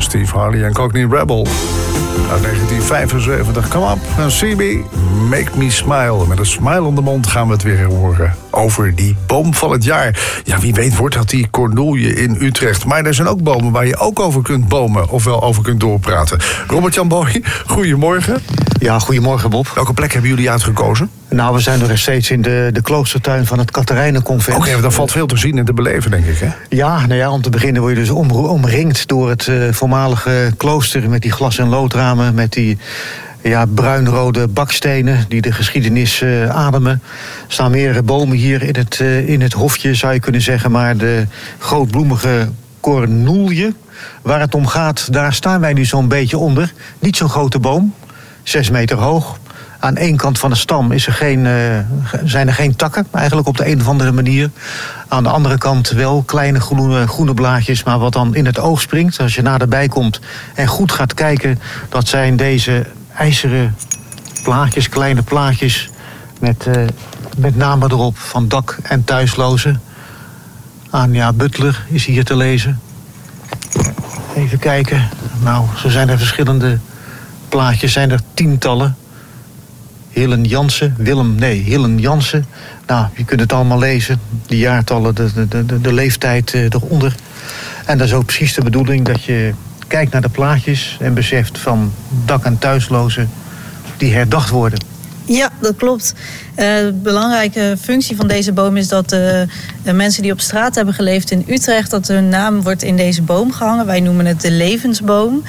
Steve Harley en Cockney Rebel. Uit 1975, Come Up en See Me, Make Me Smile. Met een smile om de mond gaan we het weer horen over die boom van het jaar. Ja, wie weet wordt dat die cornoelje in Utrecht. Maar er zijn ook bomen waar je ook over kunt bomen, ofwel over kunt doorpraten. Robert-Jan Boy, goedemorgen. Ja, goedemorgen Bob. Welke plek hebben jullie uitgekozen? Nou, we zijn nog steeds in de kloostertuin van het Catharijnenconvent. Oké, daar valt veel te zien en te beleven, denk ik, hè? Ja, nou ja, om te beginnen word je dus omringd door het voormalige klooster met die glas- en loodramen, met die bruinrode bakstenen die de geschiedenis ademen. Er staan meerdere bomen hier in het hofje, zou je kunnen zeggen, maar de grootbloemige cornoelje, waar het om gaat, daar staan wij nu zo'n beetje onder. Niet zo'n grote boom, 6 meter hoog. Aan één kant van de stam zijn er geen takken, eigenlijk op de een of andere manier. Aan de andere kant wel kleine groene blaadjes, maar wat dan in het oog springt, als je naderbij komt en goed gaat kijken, dat zijn deze ijzeren plaatjes, kleine plaatjes, met namen erop van dak- en thuislozen. Anja Butler is hier te lezen. Even kijken. Nou, zo zijn er verschillende plaatjes, zijn er tientallen. Hillen Jansen. Nou, je kunt het allemaal lezen. De jaartallen, de leeftijd eronder. En dat is ook precies de bedoeling dat je kijkt naar de plaatjes en beseft van dak- en thuislozen die herdacht worden. Ja, dat klopt. De belangrijke functie van deze boom is dat de mensen die op straat hebben geleefd in Utrecht, dat hun naam wordt in deze boom gehangen. Wij noemen het de levensboom.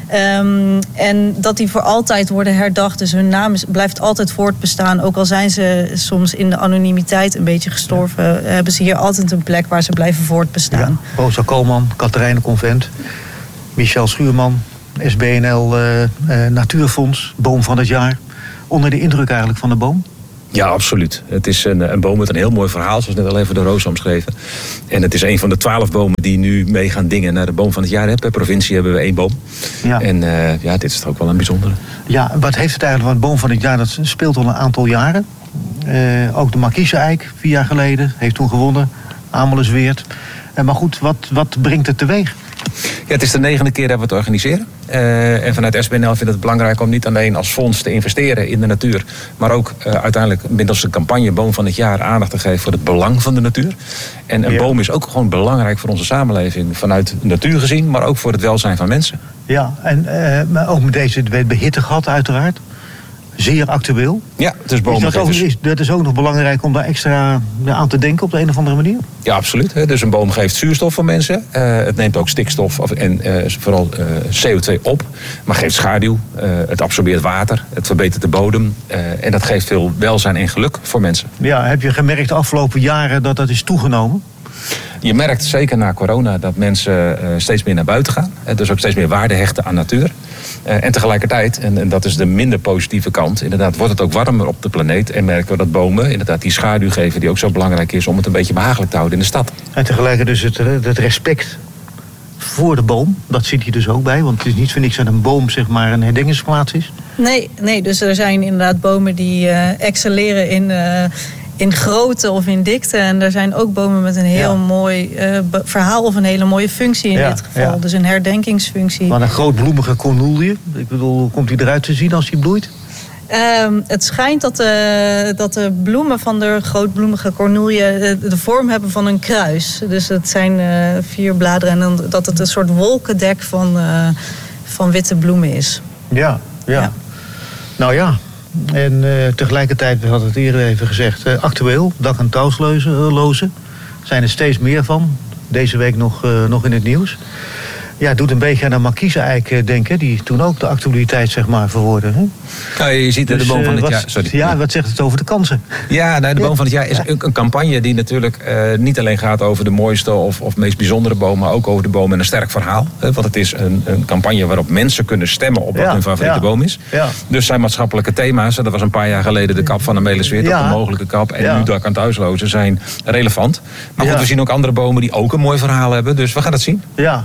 En dat die voor altijd worden herdacht. Dus hun naam blijft altijd voortbestaan. Ook al zijn ze soms in de anonimiteit een beetje gestorven, hebben ze hier altijd een plek waar ze blijven voortbestaan. Ja, Rosa Koolman, Catharijnenconvent, Michel Schuurman, SBNL Natuurfonds, boom van het jaar. Onder de indruk eigenlijk van de boom? Ja, absoluut. Het is een boom met een heel mooi verhaal, zoals net al even door Roos omschreven. En het is een van de 12 bomen die nu mee gaan dingen naar de boom van het jaar. Per provincie hebben we 1 boom. Ja. En dit is toch ook wel een bijzondere. Ja, wat heeft het eigenlijk van het boom van het jaar? Dat speelt al een aantal jaren. Ook de Markiezeneik, 4 jaar geleden, heeft toen gewonnen. Amelisweert. Maar goed, wat brengt het teweeg? Ja, het is de 9e keer dat we het organiseren. En vanuit SBNL vindt het belangrijk om niet alleen als fonds te investeren in de natuur, maar ook uiteindelijk middels een campagne Boom van het Jaar aandacht te geven voor het belang van de natuur. En een boom is ook gewoon belangrijk voor onze samenleving, vanuit de natuur gezien, maar ook voor het welzijn van mensen. Ja, en maar ook met deze hittegehad uiteraard. Zeer actueel. Ja, dus bomen dat is ook nog belangrijk om daar extra aan te denken op de een of andere manier? Ja, absoluut. Dus een boom geeft zuurstof voor mensen. Het neemt ook stikstof en vooral CO2 op. Maar geeft schaduw. Het absorbeert water. Het verbetert de bodem. En dat geeft veel welzijn en geluk voor mensen. Ja, heb je gemerkt de afgelopen jaren dat is toegenomen? Je merkt zeker na corona dat mensen steeds meer naar buiten gaan. Dus ook steeds meer waarde hechten aan natuur. En tegelijkertijd, en dat is de minder positieve kant, inderdaad wordt het ook warmer op de planeet. En merken we dat bomen inderdaad die schaduw geven die ook zo belangrijk is om het een beetje behagelijk te houden in de stad. En tegelijkertijd dus het respect voor de boom, dat zit hier dus ook bij. Want het is niet voor niks dat een boom zeg maar een herdenkingsplaats is. Nee, dus er zijn inderdaad bomen die excelleren in grootte of in dikte. En er zijn ook bomen met een heel mooi verhaal of een hele mooie functie in dit geval. Ja. Dus een herdenkingsfunctie. Maar een grootbloemige cornoelje, ik bedoel, hoe komt die eruit te zien als die bloeit? Het schijnt dat de bloemen van de grootbloemige cornoelje de vorm hebben van een kruis. Dus het zijn 4 bladeren en dat het een soort wolkendek van witte bloemen is. Ja. Nou ja. En tegelijkertijd, we hadden het eerder even gezegd, actueel, dak- en thuislozen. Zijn er steeds meer van. Deze week nog in het nieuws. Ja, het doet een beetje aan de Markiezeneik denken, die toen ook de actualiteit zeg maar verwoordde. Hè? Nou, je ziet de boom van het jaar. Sorry. Ja, wat zegt het over de kansen? Ja, de boom van het jaar is een campagne die natuurlijk niet alleen gaat over de mooiste of meest bijzondere boom, maar ook over de boom met een sterk verhaal. Want het is een campagne waarop mensen kunnen stemmen op wat hun favoriete boom is. Ja. Dus zijn maatschappelijke thema's, dat was een paar jaar geleden de kap van Amelisweert, of de mogelijke kap, en nu dak- en thuislozen zijn relevant. Maar goed, we zien ook andere bomen die ook een mooi verhaal hebben, dus we gaan het zien.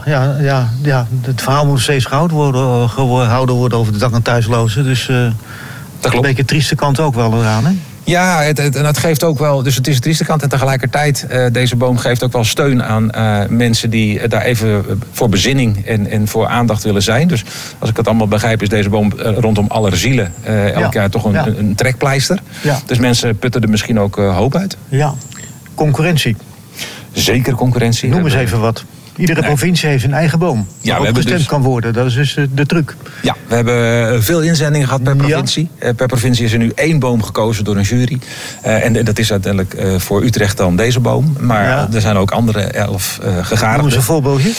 Ja, het verhaal moet steeds gehouden worden over de dak- en thuislozen. Dus een beetje trieste kant ook wel eraan, hè? Ja, het geeft ook wel, dus het is de trieste kant. En tegelijkertijd, deze boom geeft ook wel steun aan mensen die daar even voor bezinning en voor aandacht willen zijn. Dus als ik het allemaal begrijp, is deze boom rondom Allerzielen elk jaar toch een trekpleister. Ja. Dus mensen putten er misschien ook hoop uit. Ja, concurrentie. Zeker concurrentie. Noem eens even wat. Iedere provincie heeft een eigen boom. Ja, waar ook gestemd kan worden. Dat is dus de truc. Ja, we hebben veel inzendingen gehad per provincie. Ja. Per provincie is er nu 1 boom gekozen door een jury. En dat is uiteindelijk voor Utrecht dan deze boom. Maar er zijn ook andere 11 gegadigden. Noem eens een voorbeeldje.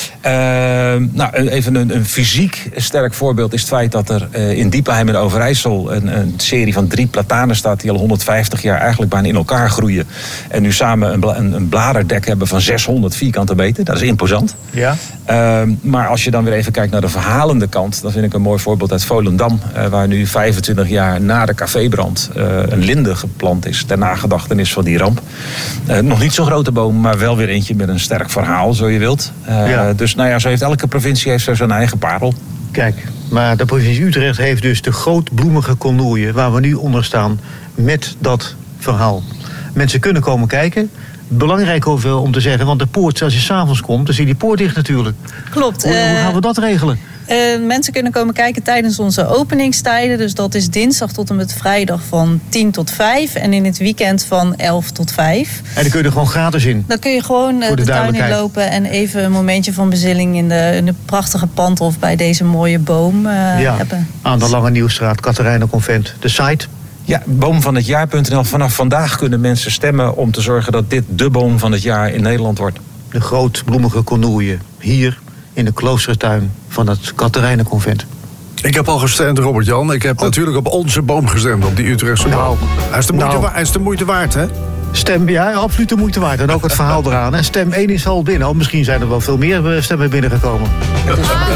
Even een fysiek sterk voorbeeld is het feit dat er in Diepenheim in Overijssel een serie van 3 platanen staat die al 150 jaar eigenlijk bijna in elkaar groeien. En nu samen een bladerdek hebben van 600 vierkante meter. Dat is imposant. Ja. Maar als je dan weer even kijkt naar de verhalende kant, dan vind ik een mooi voorbeeld uit Volendam, waar nu 25 jaar na de cafébrand een linde geplant is ter nagedachtenis van die ramp. Nog niet zo'n grote boom, maar wel weer eentje met een sterk verhaal, zo je wilt. Dus zo heeft elke provincie zo zijn eigen parel. Kijk, maar de provincie Utrecht heeft dus de grootbloemige konnoeien waar we nu onder staan met dat verhaal. Mensen kunnen komen kijken. Belangrijk om te zeggen, want de poort, als je 's avonds komt, dan zie je die poort dicht natuurlijk. Klopt. Hoe gaan we dat regelen? Mensen kunnen komen kijken tijdens onze openingstijden. Dus dat is dinsdag tot en met vrijdag van 10 tot 5. En in het weekend van 11 tot 5. En dan kun je er gewoon gratis in? Dan kun je gewoon de tuin inlopen en even een momentje van bezinning in de prachtige pandhof bij deze mooie boom hebben. Aan de Lange Nieuwstraat, Catharijnen Convent. De site? Ja, boomvanhetjaar.nl. Vanaf vandaag kunnen mensen stemmen om te zorgen dat dit de boom van het jaar in Nederland wordt. De grootbloemige konnoeien hier in de kloostertuin van het Catharijnen Convent. Ik heb al gestemd, Robert-Jan. Ik heb natuurlijk op onze boom gestemd, op die Utrechtse boom. Hij is de moeite waard, hè? Stem, ja, absoluut de moeite waard. En ook het verhaal eraan. En stem 1 is al binnen. Misschien zijn er wel veel meer stemmen binnengekomen.